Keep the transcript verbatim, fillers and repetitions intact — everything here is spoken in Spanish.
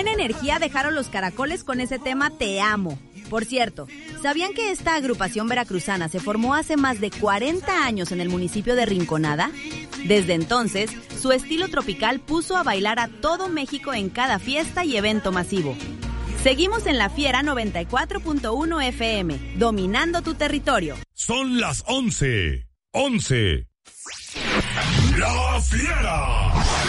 buena energía dejaron los Caracoles con ese tema Te Amo. Por cierto, ¿sabían que esta agrupación veracruzana se formó hace más de cuarenta años en el municipio de Rinconada? Desde entonces, su estilo tropical puso a bailar a todo México en cada fiesta y evento masivo. Seguimos en La Fiera noventa y cuatro punto uno F M, dominando tu territorio. Son las once. once. La Fiera.